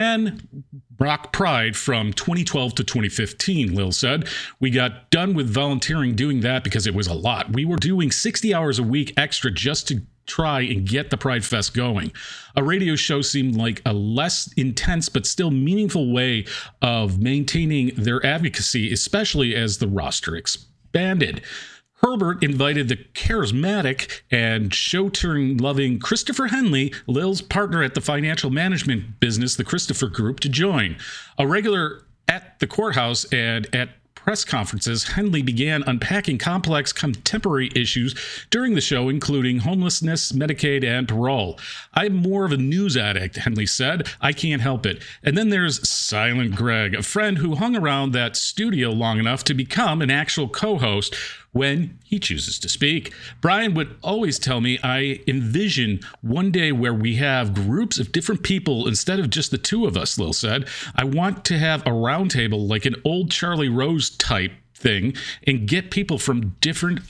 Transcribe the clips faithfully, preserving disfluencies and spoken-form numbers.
ran Rock Pride from twenty twelve to twenty fifteen, Lil said. We got done with volunteering doing that because it was a lot. We were doing sixty hours a week extra just to try and get the Pride Fest going. A radio show seemed like a less intense but still meaningful way of maintaining their advocacy, especially as the roster expanded. Herbert invited the charismatic and show-turn-loving Christopher Henley, Lil's partner at the financial management business, the Christopher Group, to join. A regular at the courthouse and at press conferences, Henley began unpacking complex contemporary issues during the show, including homelessness, Medicaid, and parole. I'm more of a news addict, Henley said. I can't help it. And then there's Silent Greg, a friend who hung around that studio long enough to become an actual co-host when he chooses to speak. Brian would always tell me I envision one day where we have groups of different people instead of just the two of us, Lil said. I want to have a round table like an old Charlie Rose type thing and get people from different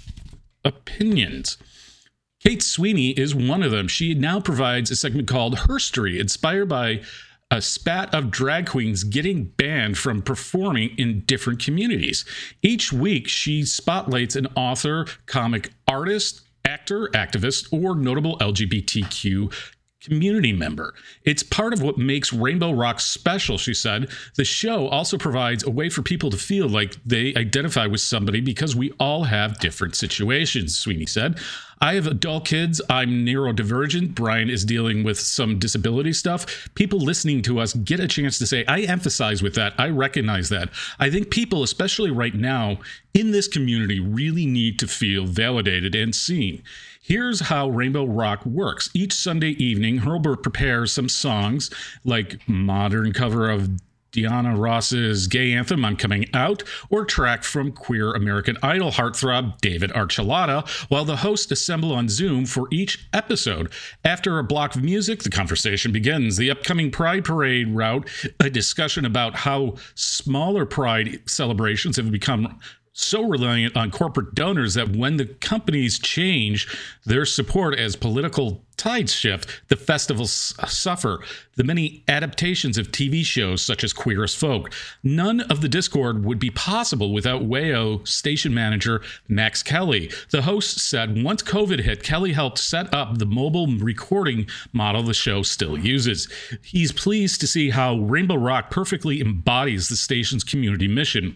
opinions. Kate Sweeney is one of them. She now provides a segment called Herstory, inspired by a spat of drag queens getting banned from performing in different communities. Each week, she spotlights an author, comic artist, actor, activist, or notable L G B T Q community member. It's part of what makes Rainbow Rock special, she said. The show also provides a way for people to feel like they identify with somebody because we all have different situations, Sweeney said. I have adult kids. I'm neurodivergent. Brian is dealing with some disability stuff. People listening to us get a chance to say, I empathize with that. I recognize that. I think people, especially right now in this community, really need to feel validated and seen. Here's how Rainbow Rock works. Each Sunday evening, Herbert prepares some songs like modern cover of Diana Ross's gay anthem, I'm Coming Out, or track from queer American Idol heartthrob David Archuleta, while the hosts assemble on Zoom for each episode. After a block of music, the conversation begins. The upcoming Pride Parade route, a discussion about how smaller Pride celebrations have become so reliant on corporate donors that when the companies change their support as political tides shift, the festivals suffer. The many adaptations of T V shows such as Queer as Folk. None of the Discord would be possible without W A O station manager Max Kelly. The host said once COVID hit, Kelly helped set up the mobile recording model the show still uses. He's pleased to see how Rainbow Rock perfectly embodies the station's community mission.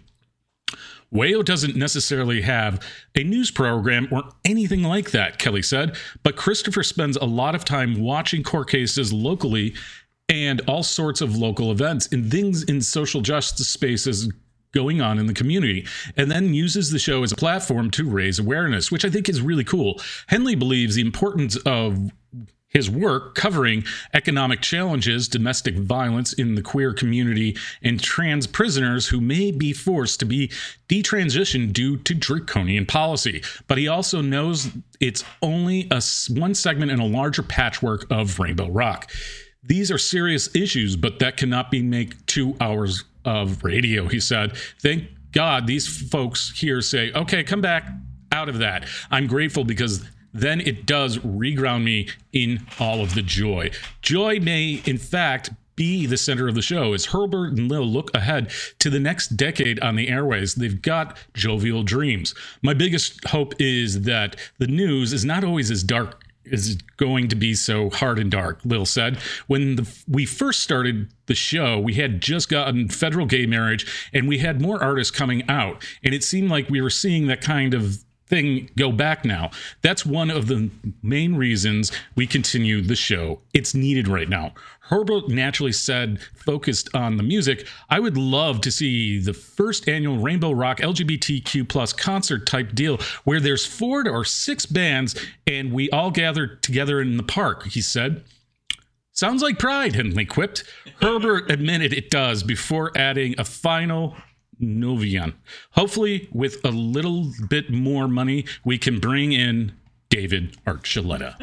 W A O doesn't necessarily have a news program or anything like that, Kelly said, but Christopher spends a lot of time watching court cases locally and all sorts of local events and things in social justice spaces going on in the community, and then uses the show as a platform to raise awareness, which I think is really cool. Henley believes the importance of his work covering economic challenges, domestic violence in the queer community, and trans prisoners who may be forced to be detransitioned due to draconian policy. But he also knows it's only a one segment in a larger patchwork of Rainbow Rock. These are serious issues, but that cannot be make two hours of radio, he said. Thank God these folks here say, okay, come back out of that. I'm grateful because then it does reground me in all of the joy. Joy may, in fact, be the center of the show as Herbert and Lil look ahead to the next decade on the airways. They've got jovial dreams. My biggest hope is that the news is not always as dark is going to be so hard and dark, Lil said. When the, we first started the show, we had just gotten federal gay marriage and we had more artists coming out. And it seemed like we were seeing that kind of thing go back now. That's one of the main reasons we continue the show. It's needed right now. Herbert naturally said, focused on the music, I would love to see the first annual Rainbow Rock L G B T Q plus concert type deal where there's four or six bands and we all gather together in the park, he said. Sounds like Pride, Henley quipped. Herbert admitted it does before adding a final Novian. Hopefully, with a little bit more money, we can bring in David Archuleta,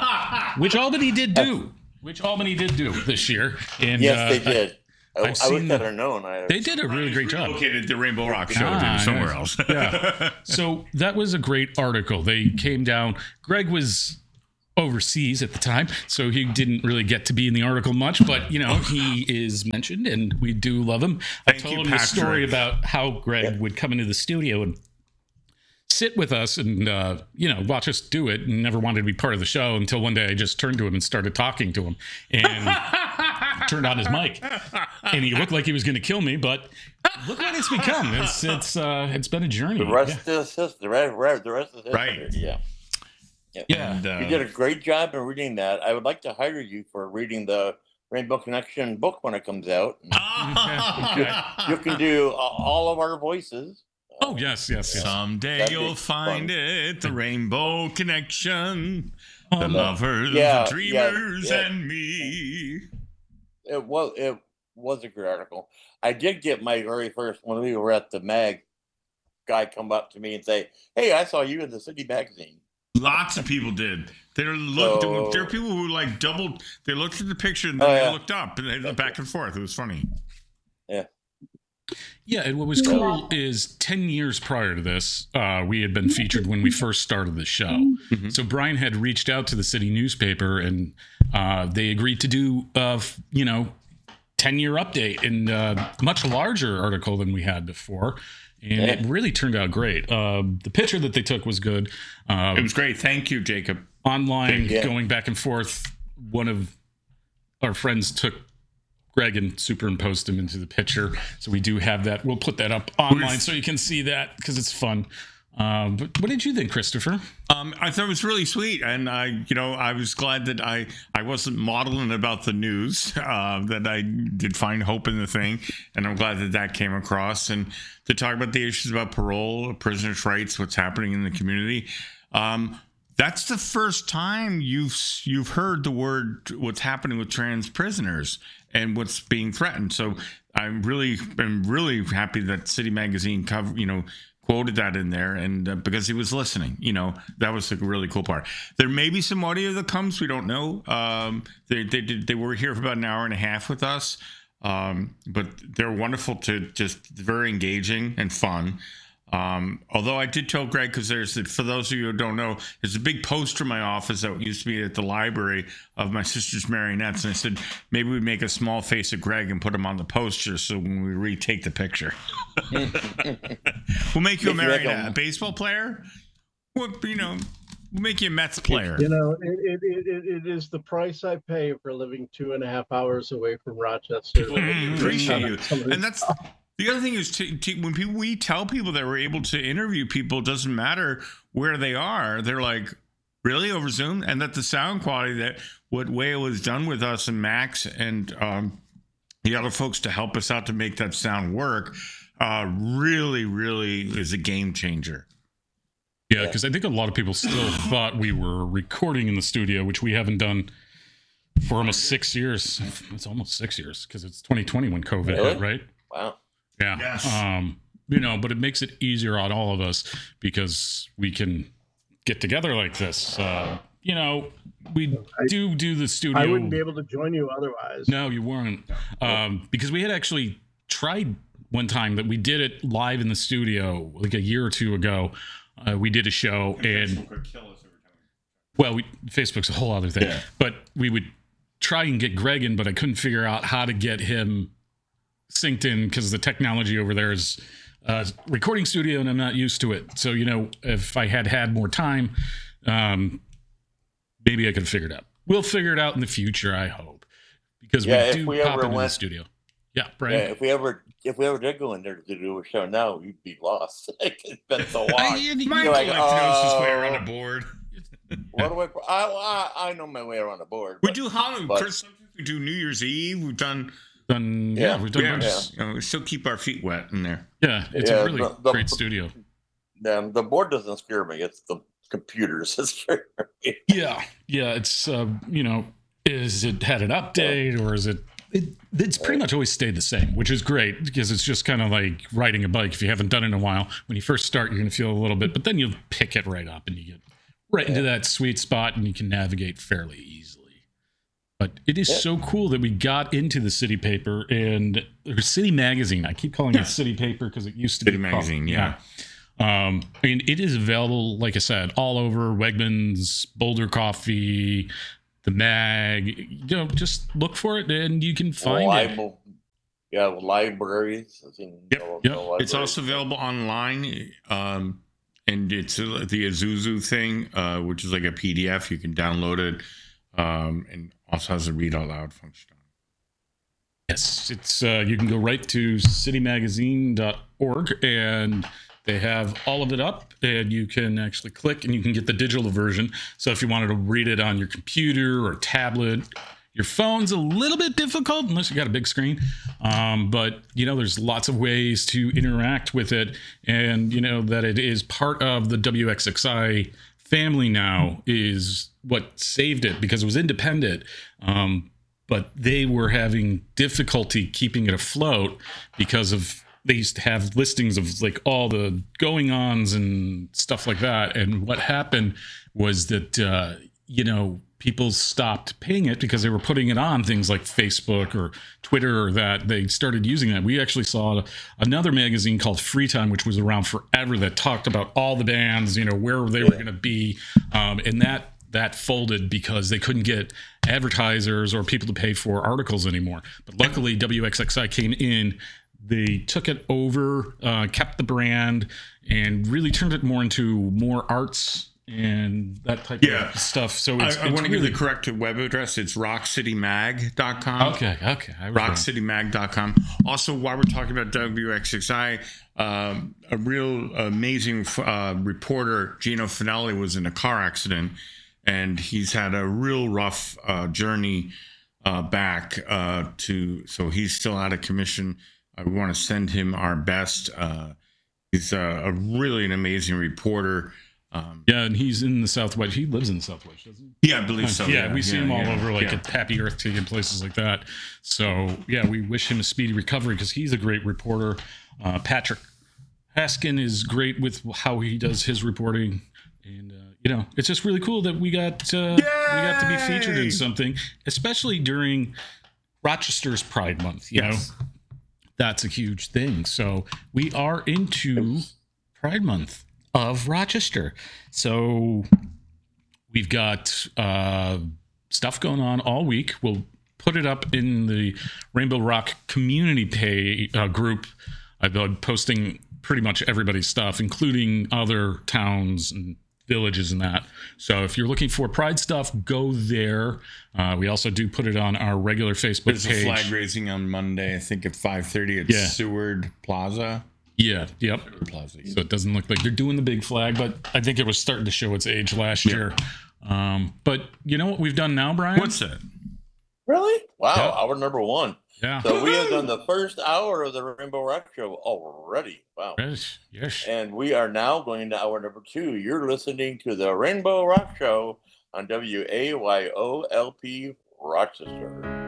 which Albany did do. Which Albany did do this year. And, yes, uh, they did. I, I've I seen wish I'd have known. I, they did a really great job. Located the Rainbow Rock show Ah, somewhere yes. else. Yeah. So that was a great article. They came down. Greg was overseas at the time, so he didn't really get to be in the article much, but you know, he is mentioned and we do love him. Thank I told you, him the story Patrick. about how Greg Yeah. would come into the studio and sit with us and uh, you know, watch us do it, and never wanted to be part of the show until one day I just turned to him and started talking to him and turned on his mic, and he looked like he was going to kill me, but look what it's become. It's it's uh, it's been a journey. The rest is history. The rest, the rest is history. Right. Yeah. Yeah. And, uh, You did a great job in reading that. I would like to hire you for reading the Rainbow Connection book when it comes out. You can do uh, all of our voices. Oh yes, yes, yes. Someday That'd be you'll find fun. it, the Rainbow Connection, the Um, lovers, yeah, the dreamers, yeah, yeah. and me. It was it was a good article. I did get my very first when we were at the mag guy come up to me and say, "Hey, I saw you in the City magazine." Lots of people did. They looked. So- there were people who like doubled. They looked at the picture and then Oh, they yeah. looked up and they looked back and forth. It was funny. Yeah, and what was cool is ten years prior to this, uh, we had been featured when we first started the show. Mhm. So Brian had reached out to the city newspaper, and uh, they agreed to do, uh, f- you know, ten year update and uh, much larger article than we had before. And Yeah. it really turned out great. Uh, the picture that they took was good. Uh, It was great. Thank you, Jacob. online, Yeah. going back and forth. One of our friends took Greg and superimposed him into the picture, so we do have that. We'll put that up online so you can see that because it's fun. Um, but what did you think, Christopher? Um, I thought it was really sweet, and I, you know, I was glad that I, I wasn't modeling about the news. Uh, that I did find hope in the thing, and I'm glad that that came across. And to talk about the issues about parole, prisoners' rights, what's happening in the community. Um, that's the first time you've you've heard the word what's happening with trans prisoners and what's being threatened. So I'm really, I'm really happy that City Magazine cover, you know. quoted that in there, and uh, because he was listening, you know, that was the really cool part. There may be some audio that comes, we don't know. Um, they they did they were here for about an hour and a half with us, um, but they're wonderful to just very engaging and fun. Um, although I did tell Greg, because there's, for those of you who don't know, there's a big poster in my office that used to be at the library of my sister's marionettes, and I said maybe we'd make a small face of Greg and put him on the poster, so when we retake the picture, we'll make you a Make you like marionette, a- a baseball player. Well, you know, we'll make you a Mets player. You know, it, it, it, it is the price I pay for living two and a half hours away from Rochester. Mm, appreciate you. Some of And this- that's the other thing is to, to, when people we tell people that we're able to interview people, it doesn't matter where they are. They're like, really, over Zoom? And that the sound quality that what Whale has done with us and Max and um, the other folks to help us out to make that sound work uh, really, really is a game changer. Yeah, because I think a lot of people still thought we were recording in the studio, which we haven't done for almost six years. It's almost six years because it's twenty twenty when COVID Really? hit, right? Wow. Yeah. Yes. Um, you know, but it makes it easier on all of us because we can get together like this. Uh, you know, we I- do do the studio. I wouldn't be able to join you otherwise. No, you weren't. Um, because we had actually tried one time that we did it live in the studio like a year or two ago. Uh, we did a show and well, we, Facebook's a whole other thing, Yeah. but we would try and get Greg in, but I couldn't figure out how to get him synced in because the technology over there is uh, recording studio and I'm not used to it. So, you know, if I had had more time, um, maybe I could figure it out. We'll figure it out in the future, I hope, because Yeah, we if do we pop ever into the went- studio. Yeah, Yeah, Brian. if we ever if we ever did go in there to do a show now, we'd be lost. It's been so long. I, my You're like, intellect knows his way uh, around a board. What do I, I, I I know my way around the board. We but- do Halloween. but- Chris, sometimes we do New Year's Eve. We've done. Done, yeah, Yeah. we've done Yeah, bunches. you know, we still keep our feet wet in there. Yeah, it's Yeah, a really the- the- great studio. Um, the board doesn't scare me. It's the computers that scare me. Yeah, yeah. It's uh, you know, is it had an update or is it? It it's pretty much always stayed the same, which is great because it's just kind of like riding a bike. If you haven't done it in a while, when you first start, you're gonna feel a little bit, but then you'll pick it right up and you get right into that sweet spot and you can navigate fairly easily. But it is Yeah. so cool that we got into the City Paper and or City Magazine. I keep calling Yeah. it City Paper because it used to City be Magazine, yeah. Um, I mean, it is available, like I said, all over Wegmans, Boulder Coffee, the Mag. You know, just look for it and you can find it. Libel- Yeah, libraries. I think Yep, no- yep. no It's libraries. also available online, um, and it's uh, the Azuzu thing, uh, which is like a P D F. You can download it, um, and also has a read out loud function. Yes, it's uh, you can go right to city magazine dot org and they have all of it up, and you can actually click and you can get the digital version. So if you wanted to read it on your computer or tablet, your phone's a little bit difficult unless you got a big screen. Um, but, you know, there's lots of ways to interact with it. And, you know, that it is part of the W X X I family now is what saved it, because it was independent. Um, but they were having difficulty keeping it afloat because of they used to have listings of like all the going ons and stuff like that. And what happened was that, uh, you know, people stopped paying it because they were putting it on things like Facebook or Twitter, or that they started using that. We actually saw another magazine called Free Time, which was around forever, that talked about all the bands, you know, where they were going to be. Um, and that that folded because they couldn't get advertisers or people to pay for articles anymore. But luckily W X X I came in, they took it over, uh, kept the brand, and really turned it more into more arts and that type Yeah. of stuff. So it's, I, I it's want to really, give the correct web address. It's rock city mag dot com. okay, okay. I was rock wrong. city mag dot com. Also, while we're talking about W X X I, um, a real amazing uh, reporter, Gino Finelli, was in a car accident, and he's had a real rough uh, journey uh, back uh, to. So he's still out of commission. Uh, we want to send him our best. Uh, he's a, a really an amazing reporter. Um, Yeah, and he's in the Southwest. He lives in the Southwest, doesn't he? yeah, I believe so. yeah, we see him all yeah, over, like yeah. at Happy Earth Tea and places like that. So, yeah, we wish him a speedy recovery because he's a great reporter. Uh, Patrick Haskin is great with how he does his reporting. And, uh, you know, it's just really cool that we got uh, we got to be featured in something, especially during Rochester's Pride Month. You Yes. know, that's a huge thing. So we are into Pride Month of Rochester. So we've got uh, stuff going on all week. We'll put it up in the Rainbow Rock community pay uh, group. I've been posting pretty much everybody's stuff, including other towns and villages and that. So if you're looking for Pride stuff, go there. Uh, we also do put it on our regular Facebook There's page. a flag raising on Monday, I think at five thirty at Yeah. Seward Plaza. Yeah, yep. Plaza. So it doesn't look like they're doing the big flag, but I think it was starting to show its age last Yeah. year. Um, but you know what we've done now, Brian? What's that? Really? Wow, Yeah. hour number one. Yeah. So we have done the first hour of the Rainbow Rock Show already. Wow. Yes. Yes. And we are now going to hour number two. You're listening to the Rainbow Rock Show on W A Y O L P Rochester.